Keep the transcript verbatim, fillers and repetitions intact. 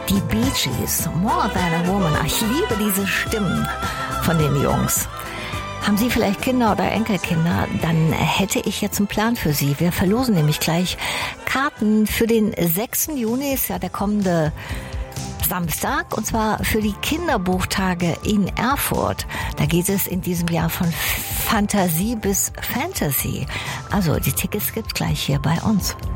Die Bee Gees, More Than a Woman. Ach, ich liebe diese Stimmen von den Jungs. Haben Sie vielleicht Kinder oder Enkelkinder? Dann hätte ich jetzt einen Plan für Sie. Wir verlosen nämlich gleich Karten für den sechsten Juni, ist ja der kommende Samstag, und zwar für die Kinderbuchtage in Erfurt. Da geht es in diesem Jahr von Fantasie bis Fantasy. Also die Tickets gibt's gleich hier bei uns.